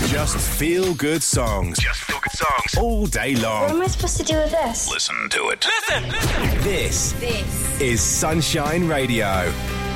Just feel good songs. Just feel good songs. All day long. What am I supposed to do with this? Listen to it. Listen! This is Sunshine Radio.